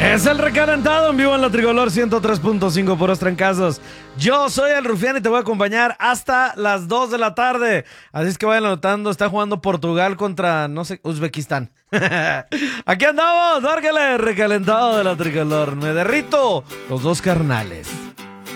Es el recalentado en vivo en la Tricolor 103.5 puros trancazos. Yo soy el Rufián y te voy a acompañar hasta las 2 de la tarde. Así es que vayan anotando, está jugando Portugal contra, no sé, Uzbekistán. Aquí andamos, márquele, recalentado de la Tricolor. Me derrito los dos carnales.